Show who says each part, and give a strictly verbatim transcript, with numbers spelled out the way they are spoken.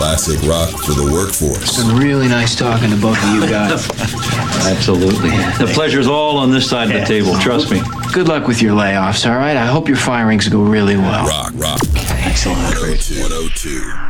Speaker 1: Classic rock for the workforce.
Speaker 2: It's been really nice talking to both of you guys.
Speaker 3: Absolutely. The pleasure's all on this side of the table, trust me.
Speaker 2: Good luck with your layoffs, all right? I hope your firings go really well.
Speaker 1: Rock, rock.
Speaker 2: Excellent.
Speaker 1: one oh two.